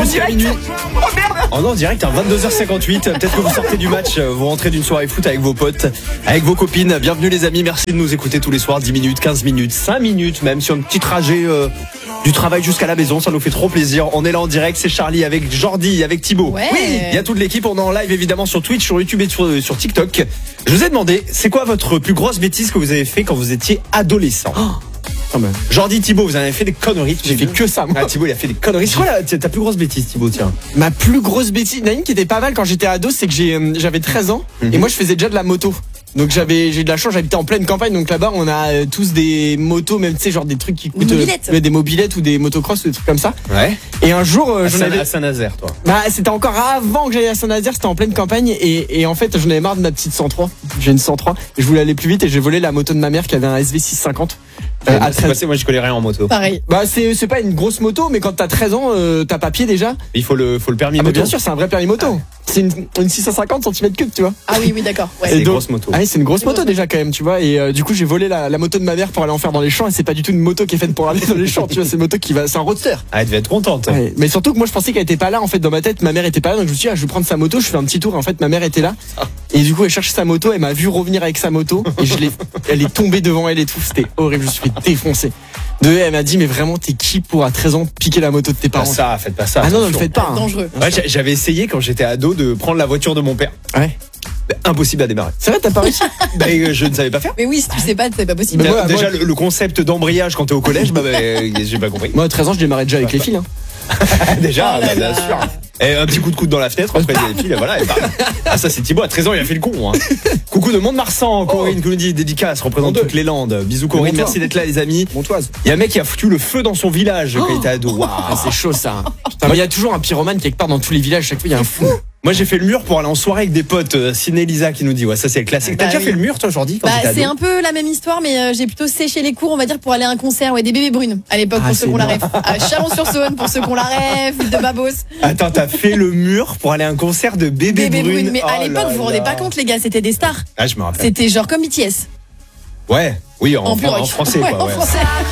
jusqu'à minuit. En direct à 22h58. Peut-être que vous sortez du match, vous rentrez d'une soirée foot avec vos potes, avec vos copines. Bienvenue les amis, merci de nous écouter tous les soirs. 10 minutes, 15 minutes, 5 minutes même sur un petit trajet du travail jusqu'à la maison. Ça nous fait trop plaisir. On est là en direct, c'est Charlie avec Jordi, avec Thibaut. Ouais. Oui, il y a toute l'équipe. On est en live évidemment sur Twitch, sur YouTube et sur TikTok. Je vous ai demandé, c'est quoi votre plus grosse bêtise que vous avez fait quand vous étiez adolescent? Jordi, Thibaut, vous en avez fait des conneries. J'ai fait que ça, moi. Ah, Thibaut, il a fait des conneries. C'est quoi ta plus grosse bêtise, Thibaut, tiens? Ma plus grosse bêtise, il y en a une qui était pas mal quand j'étais ado, c'est que j'avais 13 ans et moi je faisais déjà de la moto. Donc j'ai eu de la chance, j'habitais en pleine campagne, donc là-bas on a tous des motos, même tu sais genre des trucs qui coûtent des mobilettes ou des motocross ou des trucs comme ça. Ouais. Et un jour j'en avais à Saint-Nazaire, toi. Bah c'était encore avant que j'aille à Saint-Nazaire, c'était en pleine campagne et en fait j'en avais marre de ma petite 103. J'ai une 103 et je voulais aller plus vite et j'ai volé la moto de ma mère qui avait un SV650. À 13... Moi je connais rien en moto. Pareil. Bah c'est pas une grosse moto, mais quand t'as 13 ans t'as papier déjà. Il faut le permis moto. Bien sûr, c'est un vrai permis moto. C'est une 650 cm3, tu vois. Ah oui, d'accord. Ouais. C'est une grosse moto. Ah oui, c'est une grosse moto déjà quand même, tu vois. Et du coup, j'ai volé la moto de ma mère pour aller en faire dans les champs. Et c'est pas du tout une moto qui est faite pour aller dans les champs, tu vois. C'est une moto c'est un roadster. Ah, elle devait être contente. Ouais. Mais surtout que moi, je pensais qu'elle était pas là. En fait, dans ma tête, ma mère était pas là. Donc je me suis dit, je vais prendre sa moto. Je fais un petit tour. Et en fait, ma mère était là. Et du coup, elle cherche sa moto. Elle m'a vu revenir avec sa moto. Et elle est tombée devant elle et tout. C'était horrible. Je me suis fait défoncer. Elle m'a dit, mais vraiment, t'es qui pour à 13 ans piquer la moto de tes parents? Faites pas ça. Ah non, ne le faites pas. Dangereux. Ouais, j'avais essayé quand j'étais ado de prendre la voiture de mon père. Ouais. Impossible à démarrer. C'est vrai, t'as pas réussi? Je ne savais pas faire. Mais oui, si tu sais pas, c'est pas possible. Mais moi, déjà, le concept d'embrayage quand t'es au collège, j'ai pas compris. Moi, à 13 ans, je démarrais déjà avec les fils. Hein. Déjà, Oh là bien là. sûr. Et un petit coup de coude dans la fenêtre, après les filles, voilà. Ah, ça, c'est Thibaut, à 13 ans, il a fait le con. Hein. Coucou de Mont-de-Marsan, Corinne, qui nous dit dédicace, représente toutes les Landes. Bisous, Corinne, merci d'être là, les amis. Montoise. Il y a un mec qui a foutu le feu dans son village quand il était ado. Waouh. Ah, c'est chaud ça. Putain, mais il y a toujours un pyromane quelque part dans tous les villages. Chaque fois, il y a un fou. Moi, j'ai fait le mur pour aller en soirée avec des potes. Ciné Lisa qui nous dit, ouais, ça c'est le classique. T'as déjà fait le mur, toi, Jordi, quand t'étais ado? C'est un peu la même histoire, mais j'ai plutôt séché les cours, on va dire, pour aller à un concert, des bébés brunes à l'époque, pour ceux qu'on la rêve. À Chalon-sur-Saône, pour ceux qu'on la rêve, de Babos. Attends, t'as fait le mur pour aller à un concert de bébés brunes. Mais à l'époque, vous vous rendez pas compte, les gars, c'était des stars. Ah, je me rappelle. C'était genre comme BTS. Ouais, oui, en plus rock. français, Ouais, quoi. en Ouais. français.